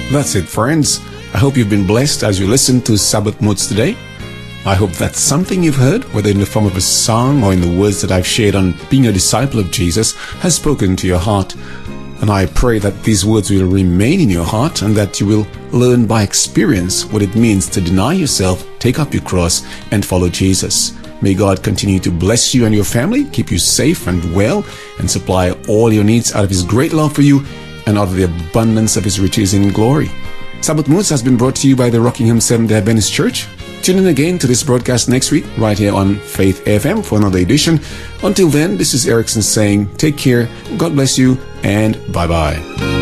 That's it, friends. I hope you've been blessed as you listen to Sabbath Moods today. I hope that something you've heard, whether in the form of a song or in the words that I've shared on being a disciple of Jesus, has spoken to your heart. And I pray that these words will remain in your heart and that you will learn by experience what it means to deny yourself, take up your cross, and follow Jesus. May God continue to bless you and your family, keep you safe and well, and supply all your needs out of His great love for you and out of the abundance of His riches in glory. Sabbath Moods has been brought to you by the Rockingham Seventh-day Adventist Church. Tune in again to this broadcast next week, right here on Faith FM for another edition. Until then, this is Erickson saying, take care, God bless you, and bye-bye.